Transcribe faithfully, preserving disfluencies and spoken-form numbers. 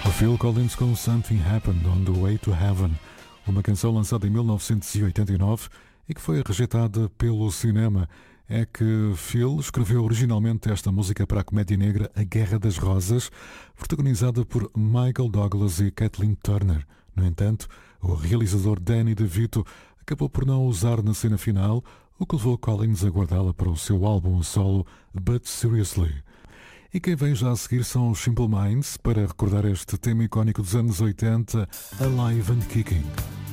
Phil Collins com Something Happened on the Way to Heaven, uma canção lançada em mil novecentos e oitenta e nove e que foi rejeitada pelo cinema. É que Phil escreveu originalmente esta música para a comédia negra A Guerra das Rosas, protagonizada por Michael Douglas e Kathleen Turner. No entanto, o realizador Danny DeVito acabou por não usar na cena final, o que levou Collins a guardá-la para o seu álbum a solo But Seriously. E quem vem já a seguir são os Simple Minds para recordar este tema icónico dos anos oitenta, Alive and Kicking.